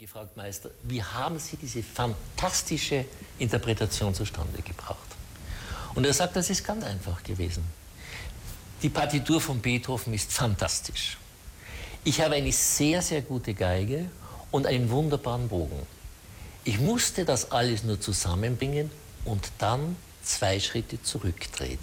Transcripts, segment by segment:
gefragt, Meister, wie haben Sie diese fantastische Interpretation zustande gebracht? Und er sagt, das ist ganz einfach gewesen. Die Partitur von Beethoven ist fantastisch. Ich habe eine sehr, sehr gute Geige und einen wunderbaren Bogen. Ich musste das alles nur zusammenbringen und dann 2 Schritte zurücktreten.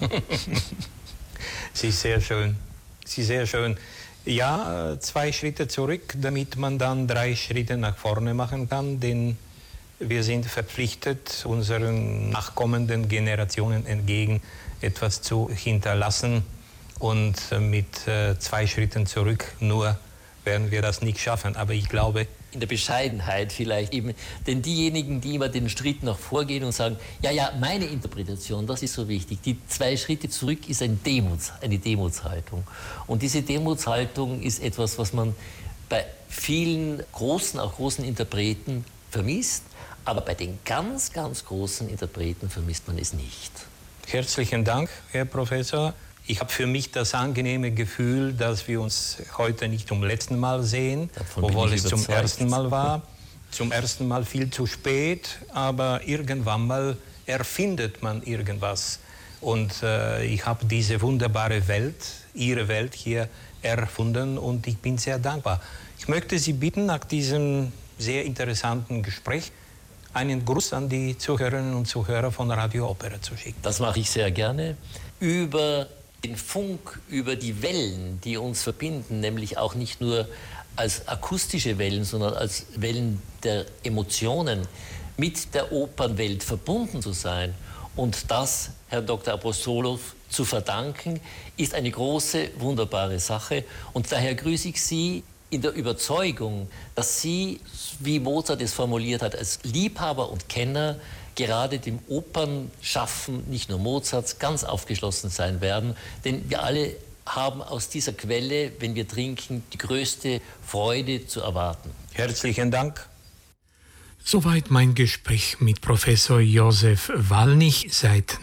Sie ist sehr schön. Sie ist sehr schön. Ja, 2 Schritte zurück, damit man dann 3 Schritte nach vorne machen kann, denn wir sind verpflichtet, unseren nachkommenden Generationen entgegen etwas zu hinterlassen. Und mit 2 Schritten zurück nur werden wir das nicht schaffen. Aber ich glaube, in der Bescheidenheit vielleicht eben, denn diejenigen, die immer den Schritt nach vorgehen und sagen, ja, meine Interpretation, das ist so wichtig. Die 2 Schritte zurück ist eine Demutshaltung. Und diese Demutshaltung ist etwas, was man bei vielen großen, auch großen Interpreten vermisst, aber bei den ganz, ganz großen Interpreten vermisst man es nicht. Herzlichen Dank, Herr Professor. Ich habe für mich das angenehme Gefühl, dass wir uns heute nicht zum letzten Mal sehen, obwohl es zum ersten Mal war. Zum ersten Mal viel zu spät, aber irgendwann mal erfindet man irgendwas. Und ich habe diese wunderbare Welt, Ihre Welt hier erfunden und ich bin sehr dankbar. Ich möchte Sie bitten, nach diesem sehr interessanten Gespräch einen Gruß an die Zuhörerinnen und Zuhörer von Radio Opera zu schicken. Das mache ich sehr gerne. Über den Funk, über die Wellen, die uns verbinden, nämlich auch nicht nur als akustische Wellen, sondern als Wellen der Emotionen, mit der Opernwelt verbunden zu sein und das Herrn Dr. Apostolov zu verdanken, ist eine große, wunderbare Sache. Und daher grüße ich Sie in der Überzeugung, dass Sie, wie Mozart es formuliert hat, als Liebhaber und Kenner gerade dem Opernschaffen, nicht nur Mozarts, ganz aufgeschlossen sein werden. Denn wir alle haben aus dieser Quelle, wenn wir trinken, die größte Freude zu erwarten. Herzlichen Dank. Soweit mein Gespräch mit Professor Josef Walnig, seit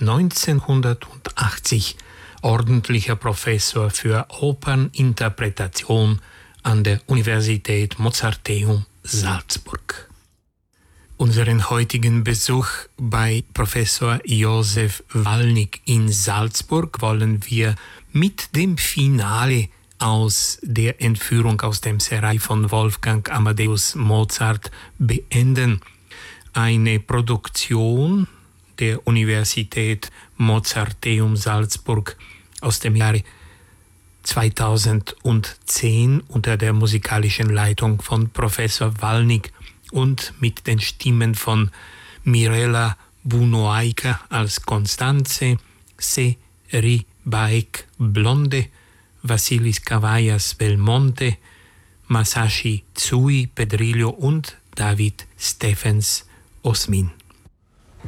1980 ordentlicher Professor für Operninterpretation an der Universität Mozarteum Salzburg. Unseren heutigen Besuch bei Professor Josef Walnig in Salzburg wollen wir mit dem Finale aus der Entführung aus dem Serail von Wolfgang Amadeus Mozart beenden. Eine Produktion der Universität Mozarteum Salzburg aus dem Jahre 2010 unter der musikalischen Leitung von Professor Walnig und mit den Stimmen von Mirella Bunoaika als Constanze, Seri Baek Blonde, Vasilis Cavallas Belmonte, Masashi Tsui Pedrillo und David Stephens Osmin.